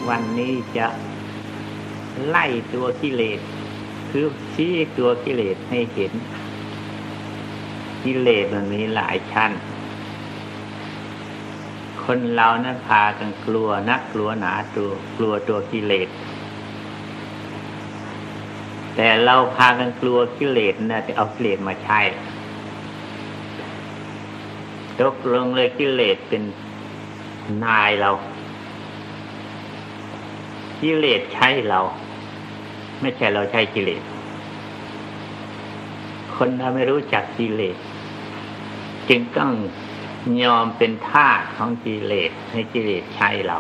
วันนี้จะไล่ตัวกิเลสคือชี้ตัวกิเลสให้เห็นกิเลสมันมีหลายชั้นคนเรานั้นพากันกลัวนักกลัวหนาตัวกลัวตัวกิเลสแต่เราพากันกลัวกิเลสนะจะเอากิเลสมาใช้ตกลงเลยกิเลสเป็นนายเรากิเลสใช้เราไม่ใช่เราใช้กิเลสคนเราไม่รู้จักกิเลสจึงต้องยอมเป็นทาสของกิเลสให้กิเลสใช้เรา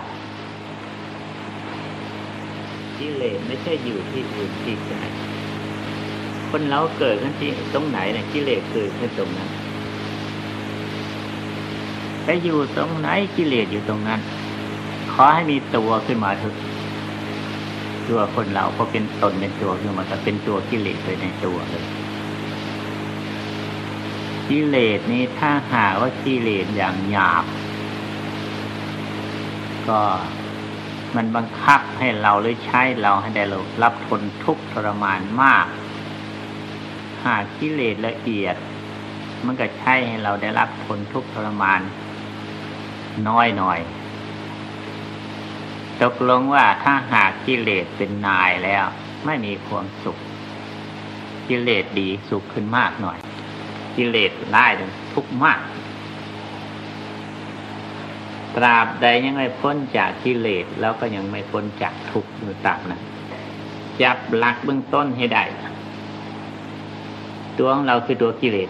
กิเลสไม่ใช่อยู่ที่อื่นที่ไหนคนเราเกิดขึ้นที่ตรงไหนเนี่ยกิเลสเกิดขึ้นตรงนั้นไปอยู่ตรงไหนกิเลสอยู่ตรงนั้นขอให้มีตัวขึ้นมาเถอะตัวคนเราพอเป็นตนเป็นตัวขึ้นมาก็เป็นตัวกิเลสไปในตัวเลยกิเลสนี้ถ้าหากว่ากิเลสอย่างหยาบก็มันบังคับให้เราหรือใช้เราให้ได้รับทนทุกข์ทรมานมากหากกิเลสละเอียดมันก็ใช้ให้เราได้รับทนทุกข์ทรมานน้อยหน่อยตกลงว่าถ้าหากกิเลสเป็นนายแล้วไม่มีความสุขกิเลสดีสุขขึ้นมากหน่อยกิเลสร้ายทุกข์มากตราบใดยังไม่พ้นจากกิเลสแล้วก็ยังไม่พ้นจากทุกข์อยู่ตามนั้นจับหลักเบื้องต้นให้ได้ตัวของเราคือตัวกิเลส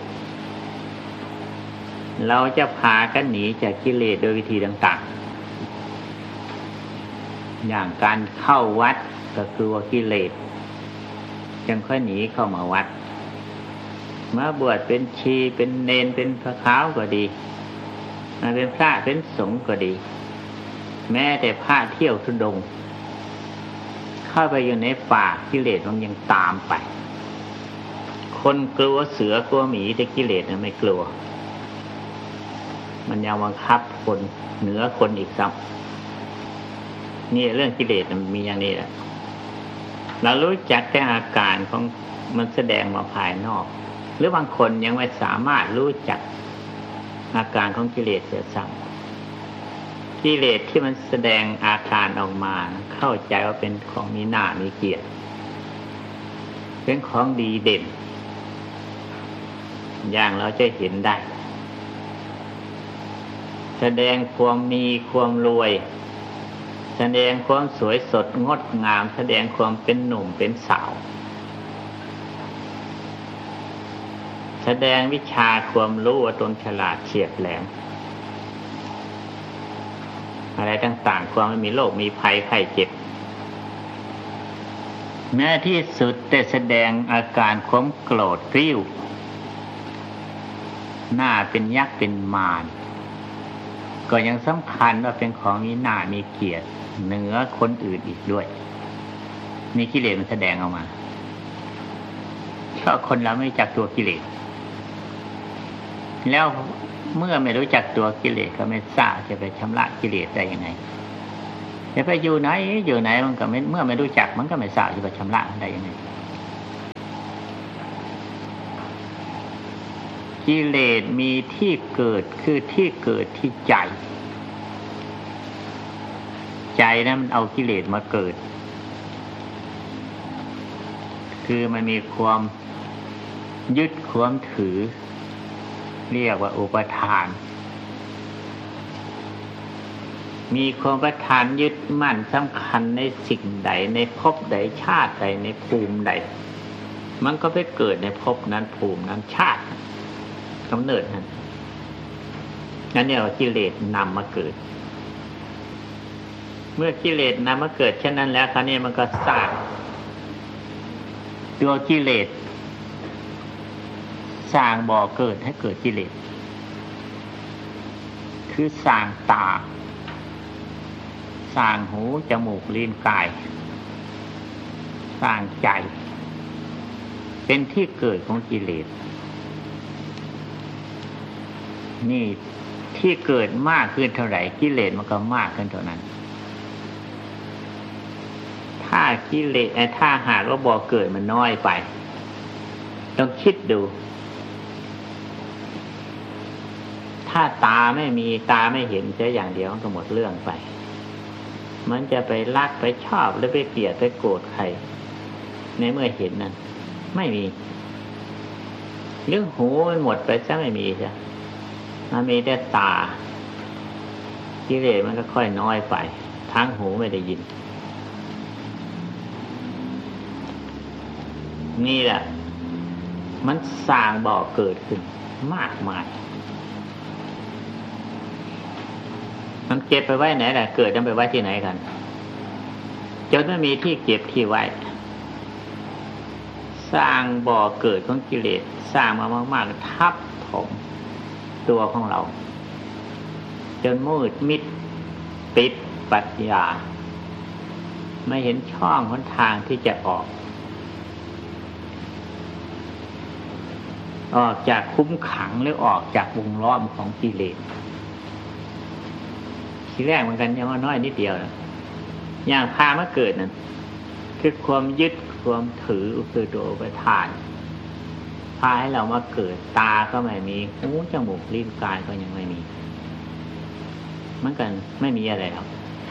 เราจะพากันหนีจากกิเลสโดยวิธีต่างๆอย่างการเข้าวัดก็คือว่ากิเลสจึงค่อยหนีเข้ามาวัดมาบวชเป็นชีเป็นเณรเป็นพระขาวก็ดีมาเป็นพระเป็นสงฆ์ก็ดีแม้แต่พระเที่ยวธุดงค์เข้าไปอยู่ในป่ากิเลสมันยังตามไปคนกลัวเสือกลัวหมีแต่กิเลสไม่กลัวมันยังบังคับคนเหนือคนอีกซ้ำนี่เรื่องกิเลสมันมีอย่างนี้แหละเรารู้จักแต่อาการของมันแสดงมาภายนอกหรือบางคนยังไม่สามารถรู้จักอาการของกิเลสเสียซ้ำกิเลสที่มันแสดงอาการออกมาเข้าใจว่าเป็นของมีหน้ามีเกียรติเป็นของดีเด่นอย่างเราจะเห็นได้แสดงความมีความรวยแสดงความสวยสดงดงามแสดงความเป็นหนุ่มเป็นสาวแสดงวิชาความรู้ว่าตนฉลาดเฉียบแหลมอะไรต่างๆความไม่มีโรคมีภัยไข้เจ็บแม้ที่สุดแต่แสดงอาการความโกรธกริ้วหน้าเป็นยักษ์เป็นมารก็ยังสำคัญว่าเป็นของมีหน้ามีเกียรติเหนือคนอื่นอีกด้วยมีกิเลสมันแสดงออกมาเพราะคนเราไม่รู้จักตัวกิเลสแล้วเมื่อไม่รู้จักตัวกิเลสก็ไม่ทราบจะไปชำระกิเลสได้ยังไงจะไปอยู่ไหนมันก็ไม่เมื่อไม่รู้จักมันก็ไม่ทราบจะไปชำระได้ยังไงกิเลสมีที่เกิดคือที่เกิดที่ใจใจนั้นมันเอากิเลสมาเกิดคือมันมีความยึดความถือเรียกว่าอุปทานมีความประทานยึดมั่นสำคัญในสิ่งใดในภพใดชาติใดในภูมิใดมันก็ไปเกิดในภพนั้นภูมินั้นชาติกำเนิดนั้นนั่นเนี่ยกิเลสนำมาเกิดเมื่อกิเลสนำมาเกิดเช่นนั้นแล้วคราวนี้มันก็สร้างตัวกิเลสสร้างบ่อเกิดให้เกิดกิเลสคือสร้างตาสร้างหูจมูกลิ้นกายสร้างใจเป็นที่เกิดของกิเลสนี่ที่เกิดมากขึ้นเท่าไหร่กิเลสมันก็มากขึ้นเท่านั้นถ้ากิเลสถ้าหากว่าบ่อเกิดมันน้อยไปต้องคิดดูถ้าตาไม่มีตาไม่เห็นแค่อย่างเดียวก็หมดเรื่องไปมันจะไปรักไปชอบหรือไปเกลียดไปโกรธใครในเมื่อเห็นนั้นไม่มีเรื่องหูมันหมดไปซะไม่มีจ้ะมันมีแต่ตากิเลสมันก็ค่อยน้อยไปทั้งหูไม่ได้ยินนี่แหละมันสร้างบ่อเกิดขึ้นมากมายมันเก็บไปไว้ไหนล่ะเกิดมันไปไว้ที่ไหนกันจนไม่มีที่เก็บที่ไว้สร้างบ่อเกิดของกิเลสสร้างมามากๆทับถมตัวของเราจนมืดมิดปิดปัญญาไม่เห็นช่องหนทางที่จะออกจากคุ้มขังหรือออกจากวงล้อมของกิเลสทีแรกเหมือนกันยังว่าน้อยนิดเดียวนะอย่างพามาเกิดนั่นคือความยึดความถือคือโดไปทานพาให้เรามาเกิดตาก็ไม่มีหูจมูกลิ้นกายก็ยังไม่มีมันกันไม่มีอะไรหรอก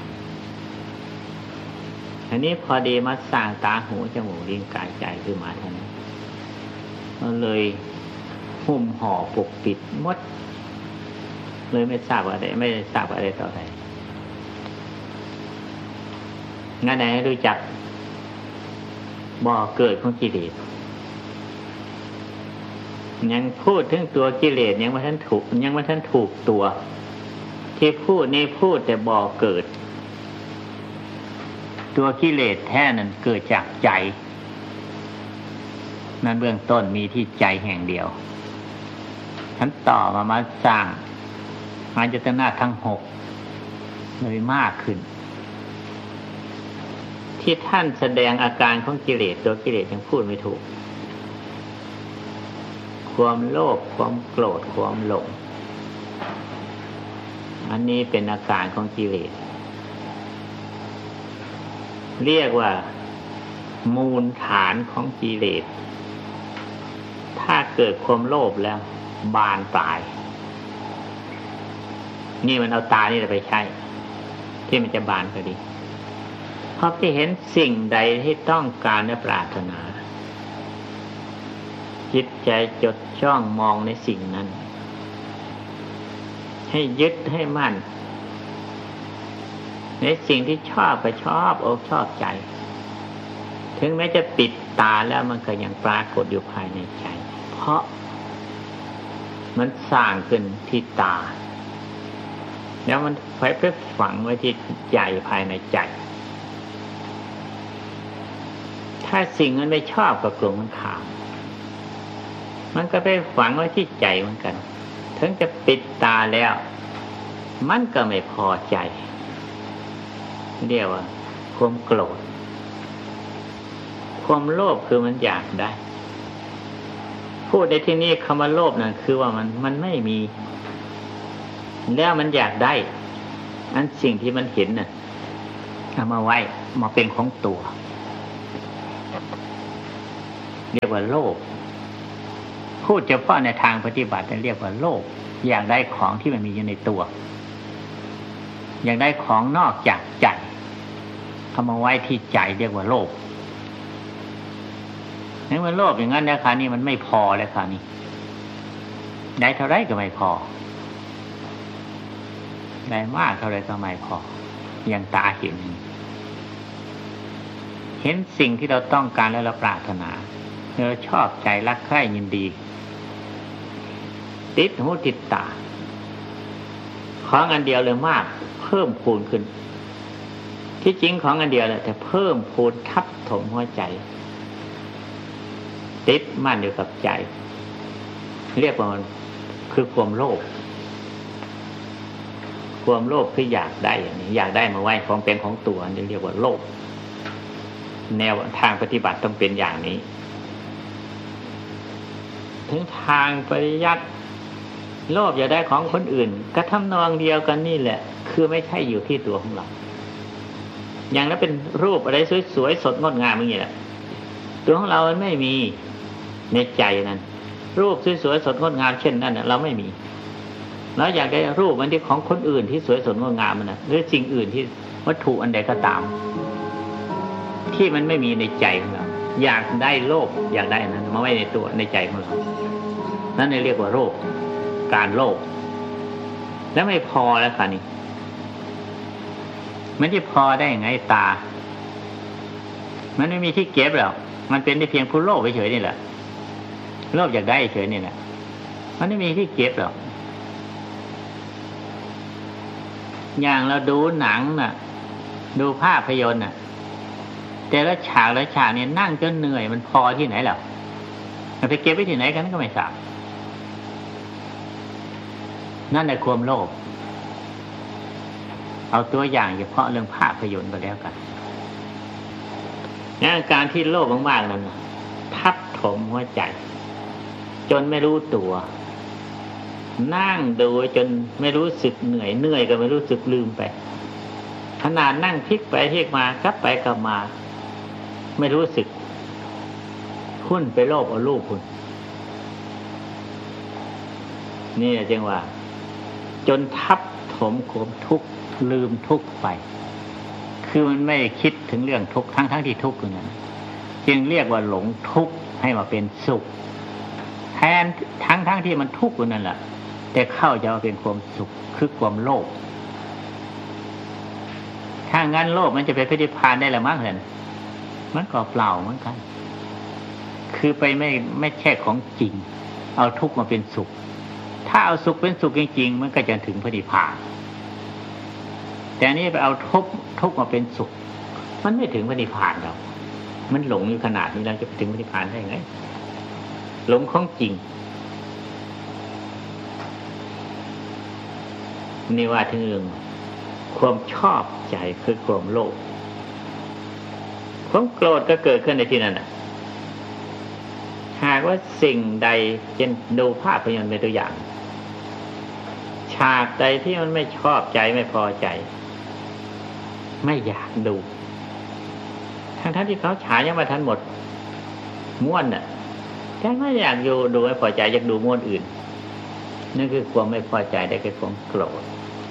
อันนี้พอดีมาสร้างตาหูจมูกลิ้นกายใจขึ้นมาเท่านั้นมันเลยหุ้มห่อปกปิดหมดเลยไม่ทราบอะไรไม่ทราบอะไรต่อไปงั้นไหนรู้จักบ่อเกิดของกิเลสยังพูดถึงตัวกิเลสยังไม่ทันถูกตัวที่พูดนี่พูดแต่บ่อเกิดตัวกิเลสแท้นั้นเกิดจากใจนั้นเบื้องต้นมีที่ใจแห่งเดียวฉันต่อมาสร้างอายตนะทั้งหกเลยมากขึ้นที่ท่านแสดงอาการของกิเลสตัวกิเลสยังพูดไม่ถูกความโลภความโกรธความหลงอันนี้เป็นอาการของกิเลสเรียกว่ามูลฐานของกิเลสถ้าเกิดความโลภแล้วบานปลายนี่มันเอาตานี่ไปใช้ที่มันจะบานก็ดีเพราะที่เห็นสิ่งใดที่ต้องการและปรารถนาจิตใจจดจ้องมองในสิ่งนั้นให้ยึดให้มั่นในสิ่งที่ชอบไปชอบอกชอบใจถึงแม้จะปิดตาแล้วมันก็ยังปรากฏอยู่ภายในใจเพราะมันสร้างขึ้นที่ตาแล้วมันไปฝังไว้ที่ใจภายในใจถ้าสิ่งมันไม่ชอบกับกลุ่มมันขามมันก็ไปฝังไว้ที่ใจเหมือนกันถึงจะปิดตาแล้วมันก็ไม่พอใจเรียกว่าความโกรธความโลภคือมันอยากได้พูดในที่นี้คำว่าโลภนั่นคือว่ามันไม่มีแล้วมันอยากได้อันสิ่งที่มันเห็นน่ะเอามาไว้มาเป็นของตัวเรียกว่าโลภพูดเฉพาะในทางปฏิบัติเรียกว่าโลภอยากได้ของที่มันมีอยู่ในตัวอยากได้ของนอกจากใจเอามาไว้ที่ใจเรียกว่าโลภในเมื่อโลภอย่างนั้นนะคะนี่มันไม่พอเลยค่ะนี่ได้เท่าไรก็ไม่พอได้มากเท่าไรก็ไม่พออย่างตาเห็นสิ่งที่เราต้องการและเราปรารถนาเราชอบใจรักใคร่ยินดีติดหูติดตาของอันเดียวเลยมากเพิ่มพูนขึ้นที่จริงของอันเดียวแหละแต่เพิ่มพูนทับถมหัวใจติดมั่นอยู่กับใจเรียกว่ามันคือความโลภความโลภคืออยากได้อย่างนี้อยากได้มาไว้ของเป็นของตัวนี่เรียกว่าโลภแนวทางปฏิบัติต้องเป็นอย่างนี้ถึงทางปริยัติโลภอยากได้ของคนอื่นก็ทำนองเดียวกันนี่แหละคือไม่ใช่อยู่ที่ตัวของเราอย่างนั้นเป็นรูปอะไรสวยๆสดงดงามอย่างนี้แหละตัวของเรามันไม่มีในใจนั้นรูปสวยๆสดงดงามเช่นนั้นเราไม่มีแล้วอยากได้รูปมันที่ของคนอื่นที่สวยสดงดงามมันนะหรือสิ่งอื่นที่วัตถุอันใดก็ตามที่มันไม่มีในใจของเราอยากได้โลภอยากได้นั้นมาไว้ในตัวในใจของเรานั่นเรียกว่าโลภการโลภแล้วไม่พอแล้วค่ะนี่มันจะพอได้ยังไงตามันไม่มีที่เก็บหรอกมันเป็นได้เพียงผู้โลภเฉยๆนี่แหละโลภอยากได้เฉยนี่แหละมันไม่มีที่เก็บหรอกอย่างเราดูหนังน่ะดูภาพยนตร์น่ะแต่ละฉากเนี่ยนั่งจนเหนื่อยมันพอที่ไหนหรอมันไปเก็บไว้ที่ไหนกันก็ไม่ทราบนั่นแหละความโลภเอาตัวอย่างเฉพาะเรื่องภาพยนตร์ก็แล้วกันอาการที่โลภมากๆนั้นทับถมหัวใจจนไม่รู้ตัวนั่งดูจนไม่รู้สึกเหนื่อยก็ไม่รู้สึกลืมไปขนาดนั่งพลิกไปพลิกมากลับไปกลับมาไม่รู้สึกหุ้นไปโลภเอารูปคุณนี่จังว่าจนทับถมความทุกข์ลืมทุกข์ไปคือมันไม่คิดถึงเรื่องทุกข์ทั้งที่ทุกข์อยู่นั้นจึงเรียกว่าหลงทุกข์ให้มาเป็นสุขแทนทั้งที่มันทุกข์อยู่นั่นแหละแต่เข้าใจว่าเป็นความสุขคือความโลภถ้างั้นโลภมันจะไปพระนิพพานได้หรือมั้งเหรอมันก็เปล่าเหมือนกันคือไปไม่แค่ของจริงเอาทุกข์มาเป็นสุขถ้าเอาสุขเป็นสุขจริงๆมันก็จะถึงพระนิพพานแต่นี่ไปเอาทุกข์มาเป็นสุขมันไม่ถึงพระนิพพานหรอกมันหลงอยู่ขนาดนี้แล้วจะไปถึงพระนิพพานได้ไงหลงของจริงนี่ว่าถึงเรื่องความชอบใจคือความโลภความโกรธก็เกิดขึ้นในที่นั้นหากว่าสิ่งใดเช่นดูภาพยนตร์เป็นตัวอย่างฉากใดที่มันไม่ชอบใจไม่พอใจไม่อยากดูทั้งที่เขาฉายยังไม่ทันหมดม้วนแต่ไม่อยากดูไม่พอใจอยากดูม้วนอื่นนั่นคือความไม่พอใจได้คือความโกรธ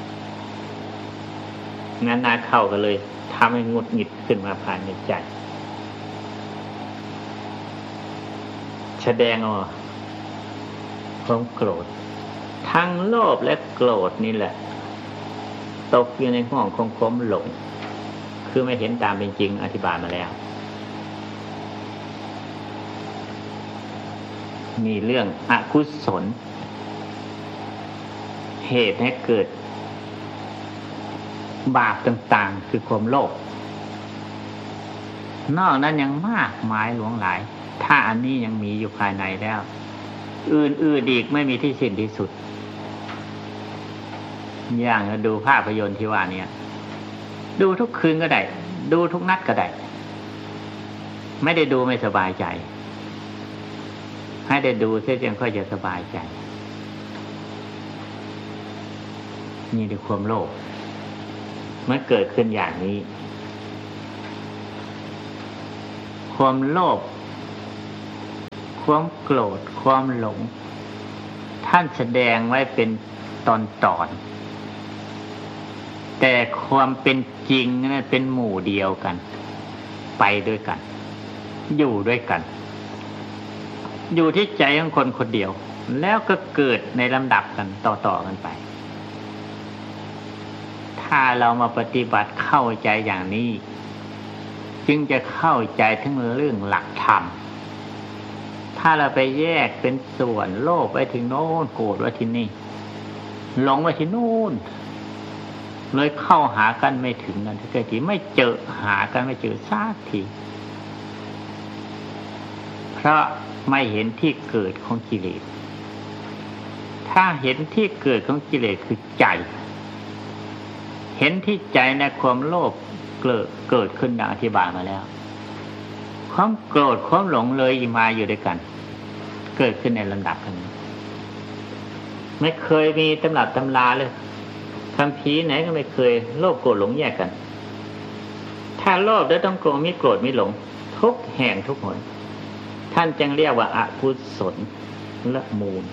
งั้นนาเข้ากันเลยทำให้หงุดหงิดขึ้นมาภายในใจแสดงออกความโกรธทั้งโลภและโกรธนี่แหละตกอยู่ในห้วงของความหลงคือไม่เห็นตามเป็นจริงอธิบายมาแล้วมีเรื่องอกุศลเหตุให้เกิดบาปต่างๆคือความโลภนอกนั้นยังมากมายหลวงหลายถ้าอันนี้ยังมีอยู่ภายในแล้วอื่นๆอีกไม่มีที่สิ้นที่สุดอย่างเราดูภาพยนตร์ที่ว่าเนี่ยดูทุกคืนก็ได้ดูทุกนัดก็ได้ไม่ได้ดูไม่สบายใจให้ได้ดูเสียจนค่อยจะสบายใจนี่คือความโลภมันเกิดขึ้นอย่างนี้ความโลภความโกรธความหลงท่านแสดงไว้เป็นตอนแต่ความเป็นจริงนั้นเป็นหมู่เดียวกันไปด้วยกันอยู่ด้วยกันอยู่ที่ใจของคนคนเดียวแล้วก็เกิดในลำดับกันต่อกันไปถ้าเรามาปฏิบัติเข้าใจอย่างนี้จึงจะเข้าใจถึงเรื่องหลักธรรมถ้าเราไปแยกเป็นส่วนโลภไว้ที่โน้นโกรธไว้ที่นี่หลงไว้ที่โน้นเลยเข้าหากันไม่ถึงกันทุกทีไม่เจอหากันไม่เจอสักทีเพราะไม่เห็นที่เกิดของกิเลสถ้าเห็นที่เกิดของกิเลสคือใจเห็นที่ใจในความโลภเกิดขึ้นดังอธิบายมาแล้วความโกรธความหลงเลยมาอยู่ด้วยกันเกิดขึ้นในลำดับกันไม่เคยมีตำรับตำราเลยคัมภีร์ไหนก็ไม่เคยโลภโกรธหลงแยกกันาโลภแล้วต้องโกรธมีโกรธมีหลงทุกแห่งทุกหนท่านจึงเรียกว่าอกุศลละ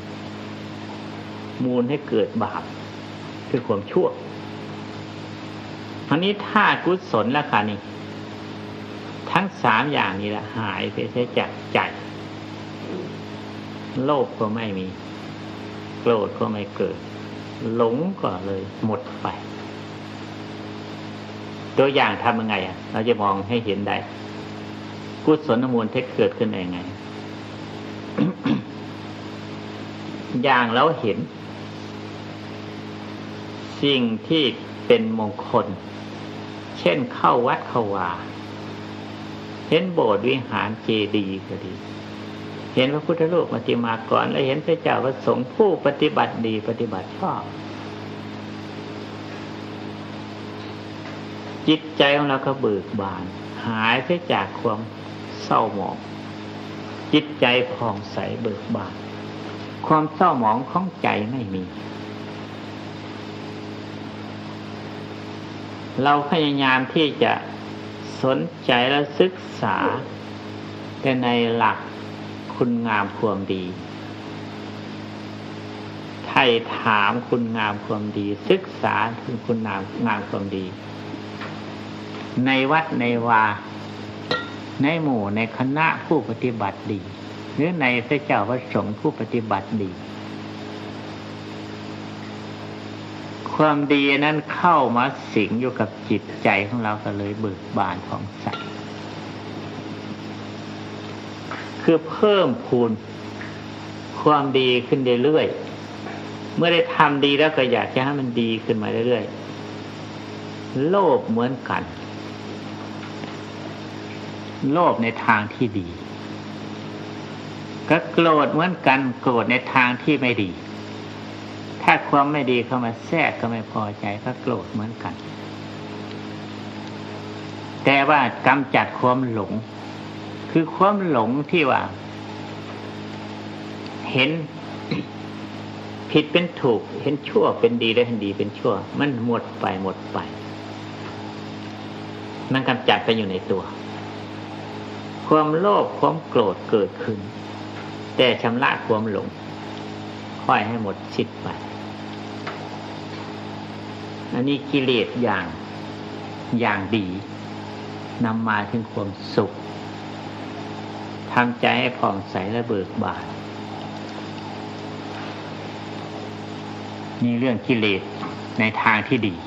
มูลให้เกิดบาปคือความชั่วอันนี้ถ้ากุศลแล้วค่ะนี่ทั้งสามอย่างนี้ละหายไปเสียจากใจโลภก็ไม่มีโกรธก็ไม่เกิดหลงก็เลยหมดไปตัวอย่างทำยังไงเราจะมองให้เห็นได้กุศลมูลที่เกิดขึ้นได้ยังไง อย่างเราเห็นสิ่งที่เป็นมงคลเช่นเข้าวัดเข้าวาเห็นโบสถ์วิหารเจดีย์ก็ดีเห็นพระพุทธรูปปฏิมากรและเห็นพระเจ้าพระสงฆ์ผู้ปฏิบัติดีปฏิบัติชอบจิตใจของเราก็เบิกบานหายไปจากความเศร้าหมองจิตใจผ่องใสเบิกบานความเศร้าหมองของใจไม่มีเราพยายามที่จะสนใจและศึกษาแต่ในหลักคุณงามความดีไถ่ถามคุณงามความดีศึกษาถึงคุณงามความดีในวัดในวาในหมู่ในคณะผู้ปฏิบัติดีหรือในพระเจ้าพระสงฆ์ผู้ปฏิบัติดีความดีนั้นเข้ามาสิงอยู่กับจิตใจของเราก็เลยเบิกบานผ่องใสคือเพิ่มพูนความดีขึ้นเรื่อยๆเมื่อได้ทำดีแล้วก็อยากจะให้มันดีขึ้นมาเรื่อยๆโลภเหมือนกันโลภในทางที่ดีก็โกรธเหมือนกันโกรธในทางที่ไม่ดีถ้าความไม่ดีเข้ามาแทรกก็ไม่พอใจก็โกรธเหมือนกันแต่ว่ากำจัดความหลงคือความหลงที่ว่าเห็น ผิดเป็นถูกเห็นชั่วเป็นดีและเห็นดีเป็นชั่วมันหมดไปมันกำจัดไปอยู่ในตัวความโลภความโกรธเกิดขึ้นแต่ชำระความหลงค่อยให้หมดสิ้นไปอันนี้กิเลสอย่างดีนำมาถึงความสุขทำใจให้ผ่องใสและเบิกบานนี่เรื่องกิเลสในทางที่ดี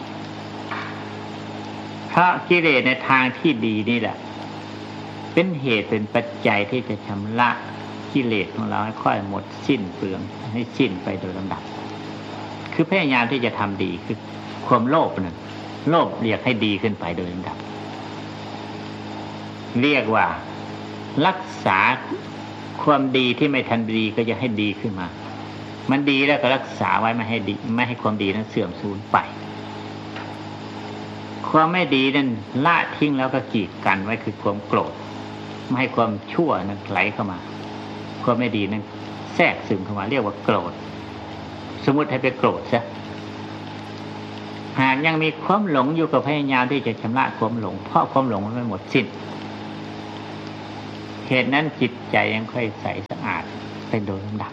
เพราะกิเลสในทางที่ดีนี่แหละเป็นเหตุเป็นปัจจัยที่จะชำระกิเลสของเราให้ค่อยหมดสิ้นเปลืองให้สิ้นไปโดยลำดับคือพยายามที่จะทำดีคือความโลภนั่นโลภเรียกให้ดีขึ้นไปโดยลำดับเรียกว่ารักษาความดีที่ไม่ทันดีก็จะให้ดีขึ้นมามันดีแล้วก็รักษาไว้ไม่ให้ดีไม่ให้ความดีนั้นเสื่อมสูญไปความไม่ดีนั้นละทิ้งแล้วก็กีดกันไว้คือความโกรธไม่ให้ความชั่วนั้นไหลเข้ามาความไม่ดีนั้นแทรกซึมเข้ามาเรียกว่าโกรธสมมุติให้ไปโกรธซะหากยังมีความหลงอยู่กับพยายามที่จะชำระความหลงเพราะความหลงมันไม่หมดสิ้นเหตุนั้นจิตใจยังค่อยใสสะอาดไปโดยลำดับ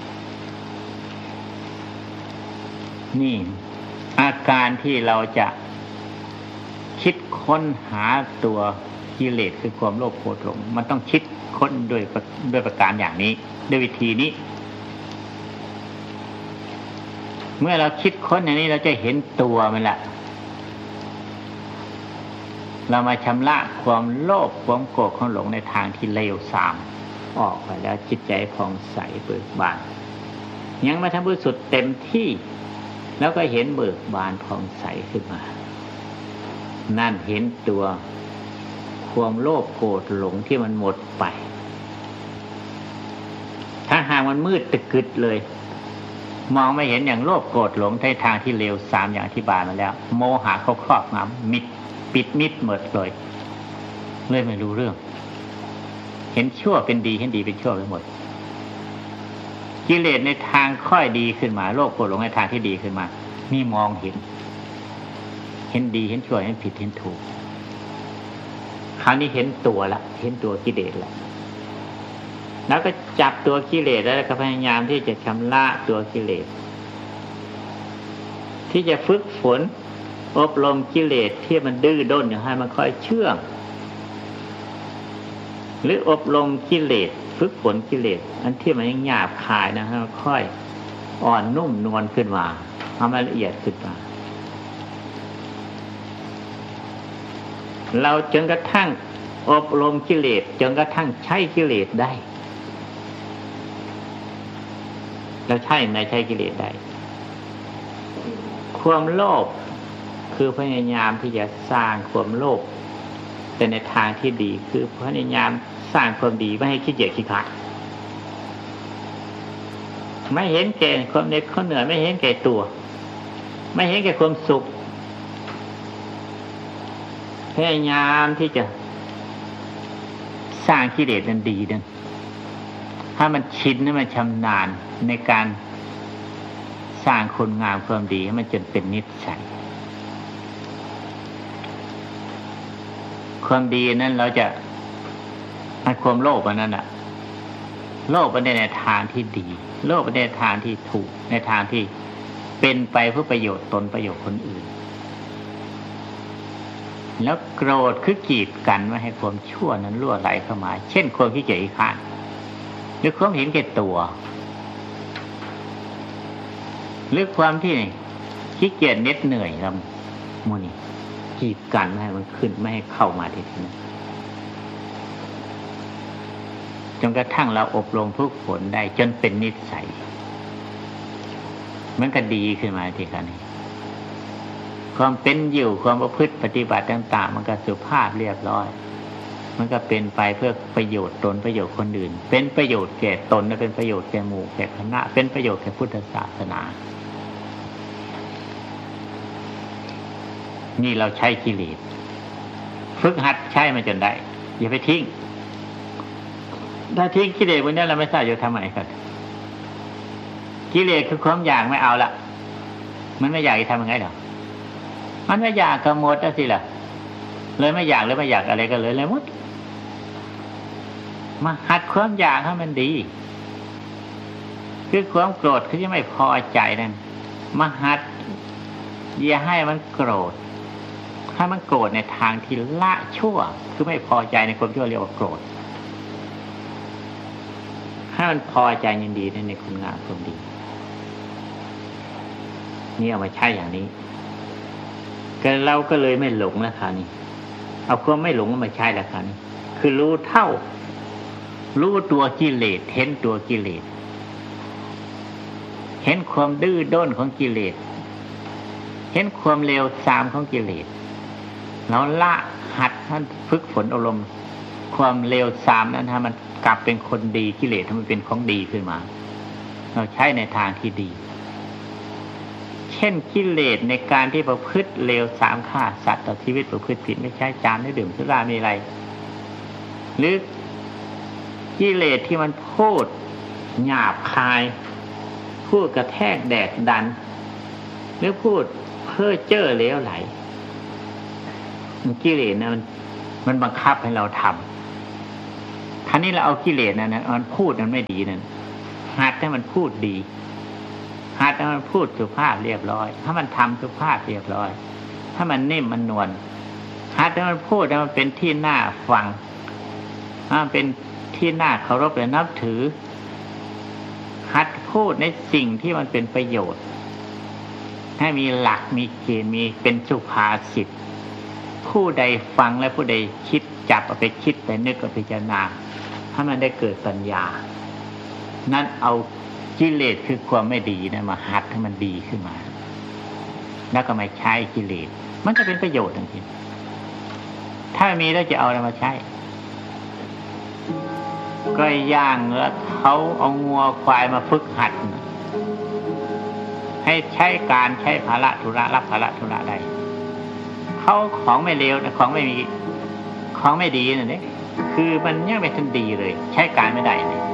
นี่อาการที่เราจะคิดค้นหาตัวกิเลสคือความโลภโกรธหลงมันต้องคิดค้นด้วยประการอย่างนี้ด้วยวิธีนี้เมื่อเราคิดค้นอย่างนี้เราจะเห็นตัวมันละเรามาชำระความโลภความโกรธความหลงในทางที่เลวทรามออกไปแล้วจิตใจผ่องใสเบิกบานยังไม่ทันบริสุทธิ์เต็มที่แล้วก็เห็นเบิกบานผ่องใสขึ้นมานั่นเห็นตัวความโลภโกรธหลงที่มันหมดไปถ้าหากมันมืดตึกกึดเลยมองไม่เห็นอย่างโลภโกรธหลงในทางที่เลวทรามอย่างอธิบายมาแล้วโมหะเขาครอบงำมิดปิดมิดหมดเลยไม่รู้เรื่องเห็นชั่วเป็นดีเห็นดีเป็นชั่วไปหมดกิเลสในทางค่อยดีขึ้นมาโลภโกรธหลงในทางที่ดีขึ้นมานี่มองเห็นดีเห็นชั่วเห็นผิดเห็นถูกคราวนี้เห็นตัวละเห็นตัวกิเลสละแล้วก็จับตัวกิเลสแล้วก็พยายามที่จะชำระตัวกิเลสที่จะฝึกฝนอบรมกิเลสที่มันดื้อด้นให้มันค่อยเชื่องหรืออบรมกิเลสฝึกฝนกิเลสอันที่มันยังหยาบคายนะฮะค่อยอ่อนนุ่มนวลขึ้นมาทำให้ละเอียดขึ้นมาเราจนกระทั่งอบรมกิเลสจนกระทั่งใช้กิเลสได้เราใช้กิเลสได้ความโลภคือพยายามที่จะสร้างความโลภแต่ในทางที่ดีคือพยายามสร้างความดีไม่ให้ขี้เกียจขี้ขลาดไม่เห็นแก่ความเหน็ดความเหนื่อยไม่เห็นแก่ตัวไม่เห็นแก่ความสุขพยายามที่จะสร้างกิเลสนั้นดีนั้นถ้ามันชินให้มันชำนาญในการสร้างคุณงามความดีให้มันจนเป็นนิสัยความดีนั้นเราจะความโลภอันนั้นอะโลภในทางที่ดีโลภในทางที่ถูกในทางที่เป็นไปเพื่อประโยชน์ตนประโยชน์คนอื่นแล้วโกรธคือกีดกันไม่ให้ความชั่วนั้นรั่วไหลเข้ามาเช่นความขี้เกียจขี้คร้านหรือความเห็นแก่ตัวหรือความที่ขี้เกียจเหน็ดเหนื่อยลำมูนี่กีดกันไม่ให้มันขึ้นไม่ให้เข้ามาที่นี่จนกระทั่งเราอบรมฝึกฝนได้จนเป็นนิสัยมันก็ดีขึ้นมาทีนี้ความเป็นอยู่ความประพฤติปฏิบัติต่างๆมันก็สุภาพเรียบร้อยมันก็เป็นไปเพื่อประโยชน์ตนประโยชน์คนอื่นเป็นประโยชน์แก่ตนและเป็นประโยชน์แก่หมู่แก่คณะเป็นประโยชน์แก่พุทธศาสนานี่เราใช้กิเลสฝึกหัดใช้มันจนได้อย่าไปทิ้งถ้าทิ้งกิเลสวันนี้เราไม่ทราบจะทำไมครับกิเลสคือความอยากไม่เอาละมันไม่อยากจะทำยังไงหรอมันไม่อยากก็หมดแล้วสิล่ะเลยไม่อยากเลยไม่อยากอะไรก็เลยหมดมาหัดความอยากให้มันดีคือความโกรธคือจะไม่พอใจนั่นมาหัดอย่าให้มันโกรธถ้ามันโกรธในทางที่ละชั่วคือไม่พอใจในความชั่วเรียกว่าโกรธถ้ามันพอใจยินดีในคุณงามความดีนี่เอามาใช้อย่างนี้ก็เราก็เลยไม่หลงราคานี้เอาความไม่หลงมาใช้ราคานี้คือรู้เท่ารู้ตัวกิเลสเห็นตัวกิเลสเห็นความดื้อด้นของกิเลสเห็นความเลวทรามของกิเลสแล้วละหัดท่านฝึกฝนอารมณ์ความเลวทรามนั้นถ้ามันกลับเป็นคนดีกิเลสถ้ามันเป็นของดีขึ้นมาเราใช้ในทางที่ดีเช่นกิเลสในการที่ประพฤติเลวทรามฆ่าสัตว์ต่อชีวิตประพฤติผิดไม่ใช่จามไม่ดื่มสุรามีอะไรหรือกิเลสที่มันพูดหยาบคายพูดกระแทกแดกดันหรือพูดเพ้อเจ้อเลวไหลกิเลสนะมันบังคับให้เราทำท่านี้เราเอากิเลสนั้นมันพูดมันไม่ดีนั่นหัดให้มันพูดดีหัดให้มันพูดสุภาพเรียบร้อยถ้ามันทำสุภาพเรียบร้อยถ้ามันนิ่มมันนวลหัดให้มันพูดให้มันเป็นที่น่าฟังให้มันเป็นที่น่าเคารพและนับถือหัดพูดในสิ่งที่มันเป็นประโยชน์ให้มีหลักมีเกณฑ์มีเป็นสุภาษิตผู้ใดฟังและผู้ใดคิดจับเอาไปคิดไปนึกเอาไปพิจารณาให้มันได้เกิดปัญญานั่นเอากิเลสคือความไม่ดีนะมาหัดให้มันดีขึ้นมาแล้วก็ไม่ใช้กิเลสมันจะเป็นประโยชน์ทันทีถ้ามีแล้วจะเอาอะไรมาใช้ก็ย่างแล้วเขาเอางัวควายมาฝึกหัดให้ใช้การใช้ภาระธุระรับภาระธุระได้เขาของไม่เลวนะของไม่มีของไม่ดีนั่นเองคือมันยังไม่ทันดีเลยใช้การไม่ได้เนี่ย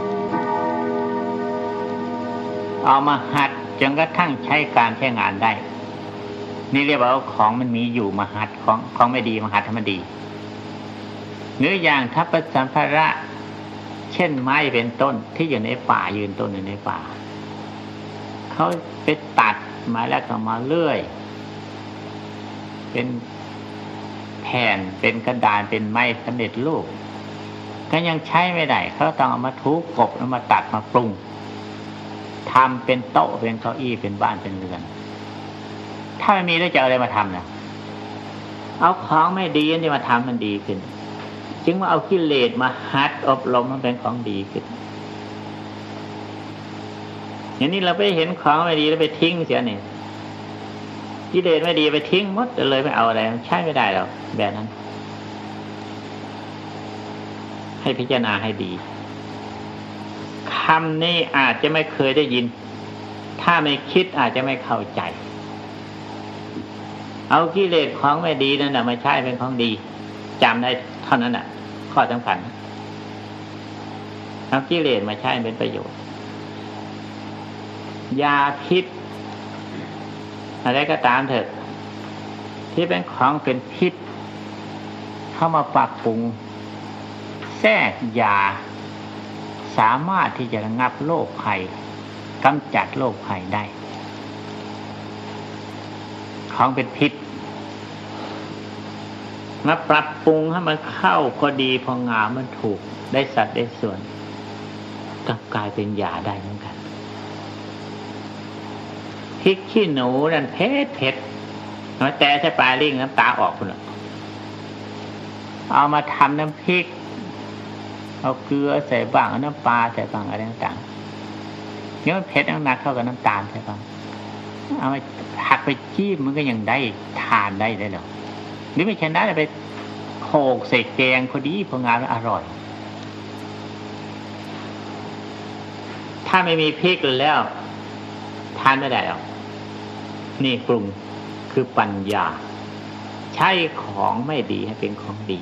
เอามาหัดจนกระทั่งใช้การใช้งานได้นี่เรียกว่าของมันมีอยู่มาหัดของไม่ดีมาหัดให้มันดีหรืออย่างทัพพสัมภาระเช่นไม้เป็นต้นที่อยู่ในป่ายืนต้นอยู่ในป่าเขาไปตัดมาแล้วก็มาเลื่อยเป็นแผ่นเป็นกระดานเป็นไม้สำเร็จรูปก็ยังใช้ไม่ได้เขาต้องเอามาทุบกบแล้วมาตัดมาปรุงทำเป็นโต๊ะเป็นเก้าอี้เป็นบ้านเป็นเรือนถ้าไม่มีแล้วจะเอาอะไรมาทำนะเอาของไม่ดีนี่มาทำมันดีขึ้นจึงว่าเอากิเลสมาหัดอบรมมันเป็นของดีขึ้นอย่างนี้เราไปเห็นของไม่ดีแล้วไปทิ้งเสียเนี่ยกิเลสไม่ดีไปทิ้งหมดเลยไม่เอาอะไรใช้ไม่ได้หรอกแบบนั้นให้พิจารณาให้ดีคำนี้อาจจะไม่เคยได้ยินถ้าไม่คิดอาจจะไม่เข้าใจเอากิเลสของไม่ดีนั่นน่ะมาใช้เป็นของดีจำได้เท่านั้นน่ะข้อสำคัญเอากิเลสมาใช้เป็นประโยชน์ยาพิษอะไรก็ตามเถอะที่เป็นของเป็นพิษเข้ามาปรับปรุงแทรกยาสามารถที่จะระงับโรคภัยกำจัดโรคภัยได้ของเป็นพิษมาปรับปรุงให้มันเข้าพอดีพองามมันถูกได้สัดได้ส่วนกลับกลายเป็นยาได้เหมือนกันพริกขี้หนูนั่นเผ็ดมาแต่ใช้ปลาลิ่งน้ำตาออกคนละเอามาทำน้ำพริกเอาเกลือใส่บ้างเอาน้ำปลาใส่บ้างอะไรต่างๆเนี่ยมันเผ็ดหนักๆเข้ากับน้ำตาลใส่บ้างเอาไปผัดไปจิ้มมันก็ยังได้ทานได้หรอหรือไม่ใช่ได้ไปโขกใส่แกงพอดีพองามอร่อยถ้าไม่มีพริกแล้วทานไม่ได้หรอกนี่ปรุงคือปัญญาใช้ของไม่ดีให้เป็นของดี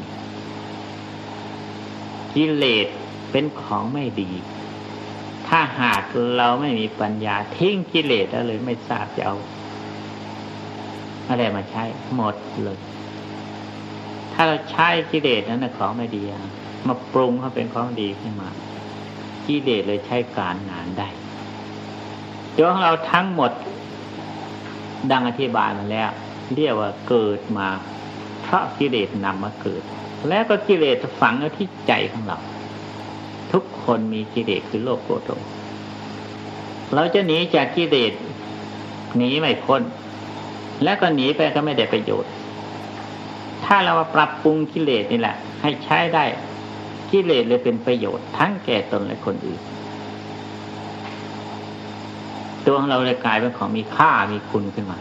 กิเลสเป็นของไม่ดีถ้าหากเราไม่มีปัญญาทิ้งกิเลสแล้วเลยไม่ทราบจะเอาอะไรมาใช้หมดเลยถ้าเราใช้กิเลสนั้นนะของไม่ดีมาปรุงให้เป็นของดีขึ้นมากิเลสเลยใช้การงานได้ตัวของเราทั้งหมดดังอธิบายมาแล้วเรียกว่าเกิดมาเพราะกิเลสนำมาเกิดแล้วก็กิเลสฝังอยู่ที่ใจของเราทุกคนมีกิเลสคือโลภโกรธหลงเราจะหนีจากกิเลสหนีไม่พ้นแล้วก็หนีไปก็ไม่ได้ประโยชน์ถ้าเรามาปรับปรุงกิเลสนี่แหละให้ใช้ได้กิเลสเลยเป็นประโยชน์ทั้งแก่ตนและคนอื่นตัวของเราเลยกลายเป็นของมีค่ามีคุณขึ้นมา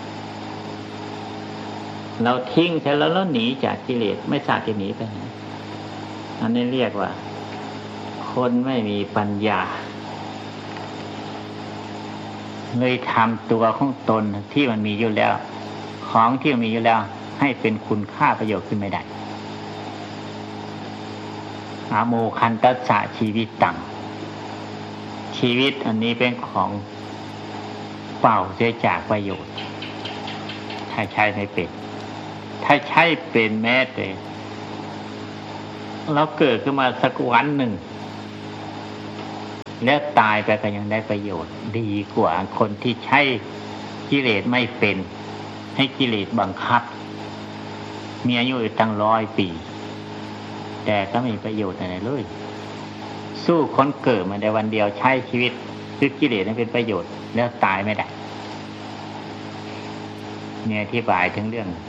เราทิ้งใช่แล้วหนีจากกิเลสไม่ทราบจะหนีไปไหนอันนี้เรียกว่าคนไม่มีปัญญาเลยทำตัวของตนที่มันมีอยู่แล้วของที่มันมีอยู่แล้วให้เป็นคุณค่าประโยชน์ขึ้นไม่ได้อาโมคันตัสสะชีวิตตังชีวิตอันนี้เป็นของเปล่าเสียจากประโยชน์ถ้าใช้ไม่เป็นถ้าใช้เป็นแม้แต่เราเกิดขึ้นมาสักวันหนึ่งแล้วตายไปก็ยังได้ประโยชน์ดีกว่าคนที่ใช้กิเลสไม่เป็นให้กิเลสบังคับมีอายุตั้ง100 ปีแต่ก็ไม่มีประโยชน์อะไรเลยสู้คนเกิดมาในวันเดียวใช้ชีวิตด้วยกิเลสนั้นเป็นประโยชน์แล้วตายไม่ได้เนี่ยอธิบายถึงเรื่อง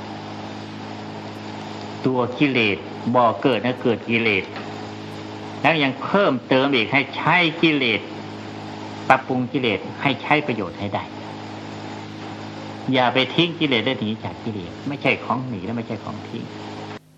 ตัวกิเลสบ่อเกิดนะเกิดกิเลสแล้วยังเพิ่มเติมอีกให้ใช้กิเลสปรับปรุงกิเลสให้ใช้ประโยชน์ให้ได้อย่าไปทิ้งกิเลสและหนีจากกิเลสไม่ใช่ของหนีและไม่ใช่ของทิ้ง